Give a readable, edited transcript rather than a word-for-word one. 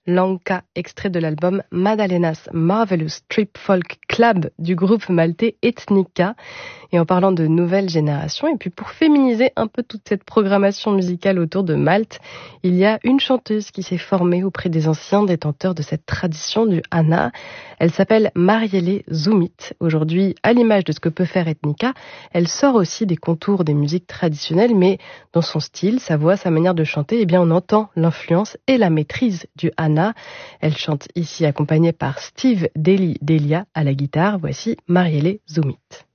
Lanka, extrait de l'album Maddalena's Marvelous Trip Folk Club du groupe maltais Ethnica. Et en parlant de nouvelle génération, et puis pour féminiser un peu toute cette programmation musicale autour de Malte, il y a une chanteuse qui s'est formée auprès des anciens détenteurs de cette tradition du Hana. Elle s'appelle Marielle Zoumit. Aujourd'hui, à l'image de ce que peut faire Ethnica, elle sort aussi des contours des musiques traditionnelles, mais dans son style, sa voix, sa manière de chanter, eh bien on entend l'influence et la maîtrise du Hana. Elle chante ici accompagnée par Steve Delia à la guitare. Voici Marielle Zoumit.